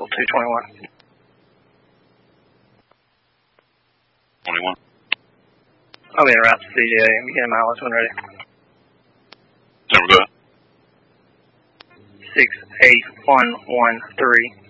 221. 21. I'll be en route to CJ. Begin mileage when ready. Number go ahead. 68113.